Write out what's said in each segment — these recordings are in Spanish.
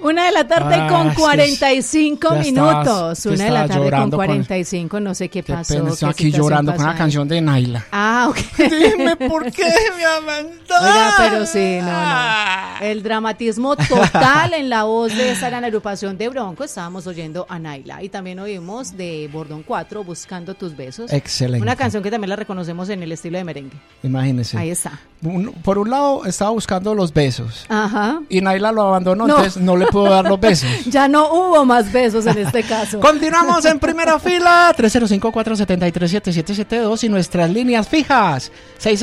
Una de la tarde con 45 minutos. Una de la tarde con 45, no sé qué pasó. Estoy aquí llorando con una canción de Naila. Ah, ok. Dime por qué me abandonó. Oiga, pero sí, no. El dramatismo total en la voz de esa gran agrupación de Bronco. Estábamos oyendo a Naila. Y también oímos de Bordón 4, Buscando tus besos. Excelente. Una canción que también la reconocemos en el estilo de merengue. Imagínese. Ahí está. Por un lado estaba buscando los besos. Ajá. Y Naila lo abandonó, entonces no le pudo dar los besos. Ya no hubo más besos en este caso. Continuamos en primera fila, 305-473-7772 y nuestras líneas fijas,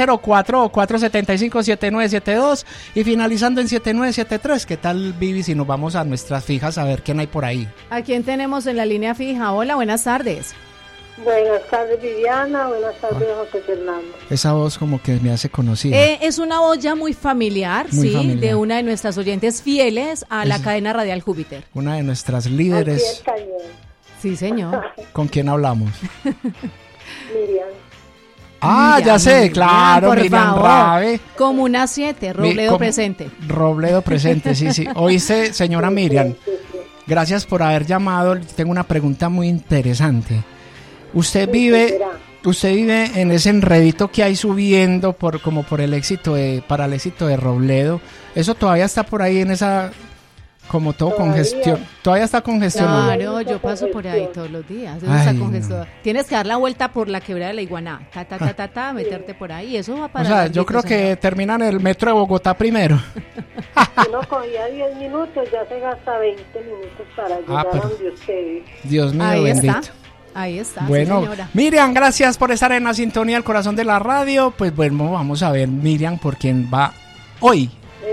604-475-7972 y finalizando en 7973. ¿Qué tal, Vivi, si nos vamos a nuestras fijas a ver quién hay por ahí? ¿A quién tenemos en la línea fija? Hola, buenas tardes. Buenas tardes, Viviana. Buenas tardes, José Fernando. Esa voz como que me hace conocida. Es una voz ya muy familiar, Muy sí, familiar. de una de nuestras oyentes fieles a la cadena radial Júpiter. Una de nuestras líderes. Aquí el cañón. Sí, señor. ¿Con quién hablamos? Miriam. Ah, Miriam, ya sé, claro, por Miriam favor. Rabe. Comuna 7, Robledo presente. Robledo presente, sí. Oíste, señora Miriam, Sí. gracias por haber llamado. Tengo una pregunta muy interesante. Usted Sí, vive en ese enredito que hay subiendo por el éxito para el éxito de Robledo. Eso todavía está por ahí en esa, como todo congestión. Todavía está congestionado. Claro, yo paso por ahí todos los días. Eso Ay, está no. congestionado. Tienes que dar la vuelta por la quebrada de la Iguaná. Meterte por ahí. Eso va para. O sea, yo creo que terminan el metro de Bogotá primero. Uno cogía 10 minutos, ya se gasta 20 minutos para llegar pero- a donde ustedes. Dios mío, Ahí bendito. está. Ahí está. Bueno, sí, señora. Miriam, gracias por estar en la sintonía del corazón de la radio. Pues bueno, vamos a ver, Miriam, por quién va hoy.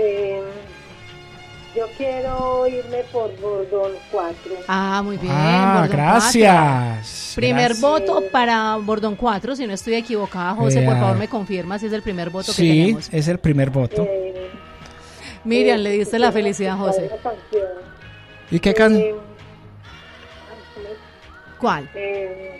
Yo quiero irme por Bordón 4. Ah, muy bien. Ah, Bordón gracias. 4. Primer Gracias. voto para Bordón 4. Si no estoy equivocada, José, por favor me confirma si es el primer voto que Sí, tenemos. es el primer voto. Miriam, le diste la felicidad a José. Una canción. ¿Y qué can? ¿Cuál? ¿Qué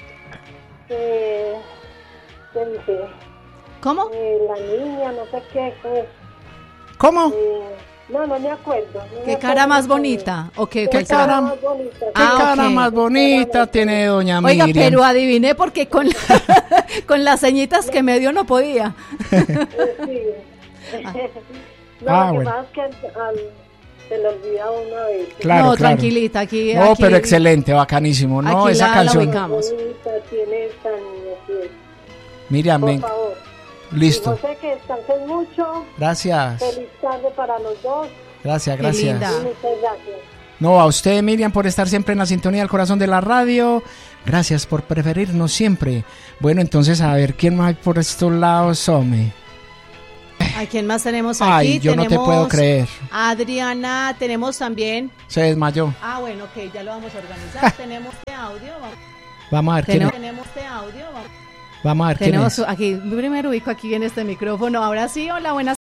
dice? ¿Cómo? La niña, no sé qué. ¿Cómo? No me acuerdo. ¿Qué cara más bonita? ¿O qué ¿Qué será? cara? más bonita? ¿Qué Ah, cara ok. más bonita tiene doña Oiga, Miriam? pero adiviné porque con, con las ceñitas que me dio no podía. Sí. No, Ah, lo que bueno. pasa es que se le olvida una vez. Claro, no, claro. tranquilita, aquí. No, aquí- pero excelente, bacanísimo. No, aquí esa la canción. ubicamos. Bonita, tiene esta niña, sí. Miriam, Por favor. listo. Y José, que descansen mucho. Gracias. Feliz tarde para los dos. Gracias, Qué gracias. linda. Y muchas gracias. No, a usted, Miriam, por estar siempre en la sintonía del corazón de la radio. Gracias por preferirnos siempre. Bueno, entonces, a ver, ¿quién más hay por estos lados, hombre? ¿A quién más tenemos aquí? Ay, yo no te Tenemos puedo creer. a Adriana, tenemos también. Se desmayó. Ah, bueno, ok, ya lo vamos a organizar. Tenemos este audio. Vamos a ver quién es. Tenemos este audio. Vamos a ver quién Tenemos es. aquí, primero ubico aquí en este micrófono. Ahora sí, hola, buenas